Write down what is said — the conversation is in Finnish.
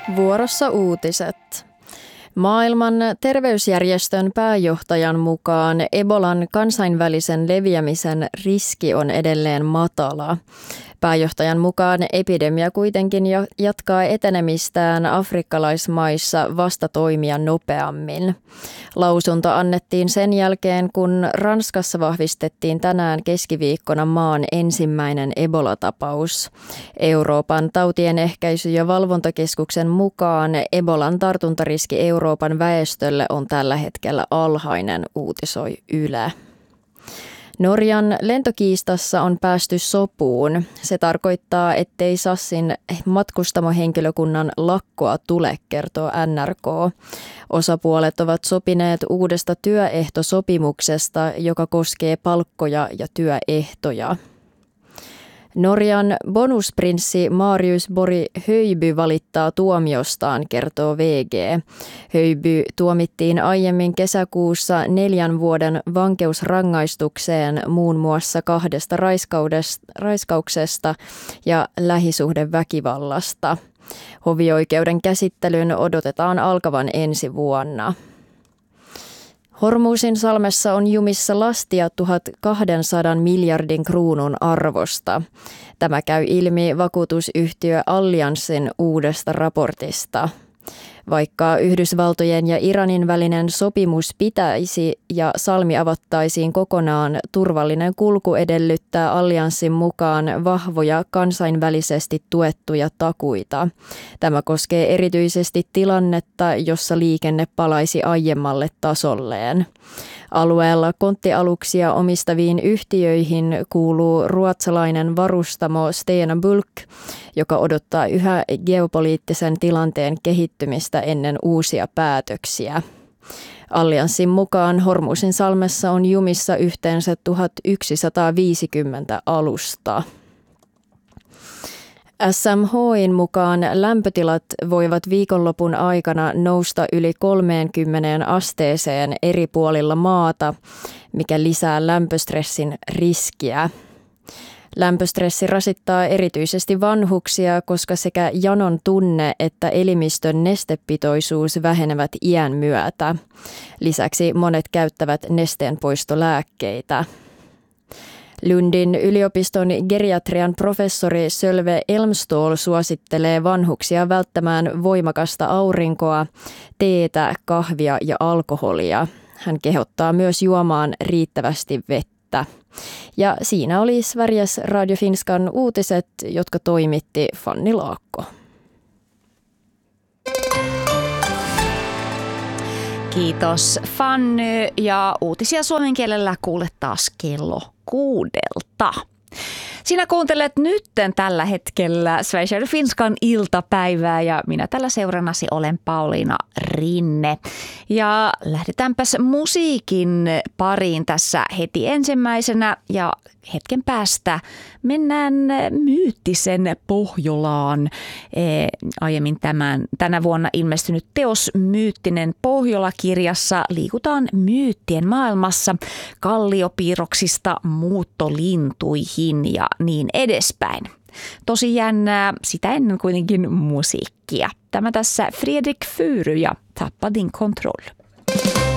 Vuorossa uutiset. Maailman terveysjärjestön pääjohtajan mukaan Ebolan kansainvälisen leviämisen riski on edelleen matala. Pääjohtajan mukaan epidemia kuitenkin jatkaa etenemistään afrikkalaismaissa vastatoimia nopeammin. Lausunto annettiin sen jälkeen, kun Ranskassa vahvistettiin tänään keskiviikkona maan ensimmäinen Ebola-tapaus. Euroopan tautien ehkäisy- ja valvontakeskuksen mukaan Ebolan tartuntariski Euroopan väestölle on tällä hetkellä alhainen, uutisoi Yle. Norjan lentokiistassa on päästy sopuun. Se tarkoittaa, ettei SASin matkustamohenkilökunnan lakkoa tule, kertoo NRK. Osapuolet ovat sopineet uudesta työehtosopimuksesta, joka koskee palkkoja ja työehtoja. Norjan bonusprinssi Marius Borg Høiby valittaa tuomiostaan, kertoo VG. Høiby tuomittiin aiemmin kesäkuussa 4 vuoden vankeusrangaistukseen muun muassa 2 raiskauksesta ja lähisuhdeväkivallasta. Hovioikeuden käsittelyn odotetaan alkavan ensi vuonna. Hormuzin salmessa on jumissa lastia 1200 miljardin kruunun arvosta. Tämä käy ilmi vakuutusyhtiö Allianssin uudesta raportista. Vaikka Yhdysvaltojen ja Iranin välinen sopimus pitäisi ja salmi avattaisiin kokonaan, turvallinen kulku edellyttää Allianssin mukaan vahvoja kansainvälisesti tuettuja takuita. Tämä koskee erityisesti tilannetta, jossa liikenne palaisi aiemmalle tasolleen. Alueella konttialuksia omistaviin yhtiöihin kuuluu ruotsalainen varustamo Stena Bulk, joka odottaa yhä geopoliittisen tilanteen kehittymistä ennen uusia päätöksiä. Allianssin mukaan Hormuzin salmessa on jumissa yhteensä 1150 alusta. SMH:n mukaan lämpötilat voivat viikonlopun aikana nousta yli 30 asteeseen eri puolilla maata, mikä lisää lämpöstressin riskiä. Lämpöstressi rasittaa erityisesti vanhuksia, koska sekä janon tunne että elimistön nestepitoisuus vähenevät iän myötä. Lisäksi monet käyttävät nesteenpoistolääkkeitä. Lundin yliopiston geriatrian professori Sölve Elmståhl suosittelee vanhuksia välttämään voimakasta aurinkoa, teetä, kahvia ja alkoholia. Hän kehottaa myös juomaan riittävästi vettä. Ja siinä oli Sveriges Radio Finskan uutiset, jotka toimitti Fanni Laakko. Kiitos Fanny, ja uutisia suomen kielellä kuulet taas kello 6. Sinä kuuntelet nytten tällä hetkellä Sveriges Radio Finskan iltapäivää ja minä tällä seurannasi olen Pauliina Rinne. Ja lähdetäänpäs musiikin pariin tässä heti ensimmäisenä ja hetken päästä mennään myyttisen Pohjolaan. Aiemmin tänä vuonna ilmestynyt teos Myyttinen Pohjola-kirjassa liikutaan myyttien maailmassa kalliopiirroksista muuttolintuihin ja niin edespäin. Tosi jännää, sitä ennen kuitenkin musiikkia. Tämä tässä Fredrik Furu ja Tappa din kontroll.